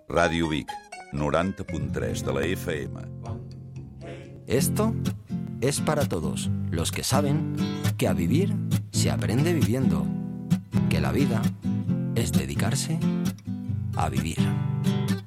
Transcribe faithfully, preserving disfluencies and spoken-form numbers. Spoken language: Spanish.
Ràdio Vic, noranta punto tres de la F M. Esto es para todos los que saben que a vivir se aprende viviendo, que la vida es dedicarse a vivir.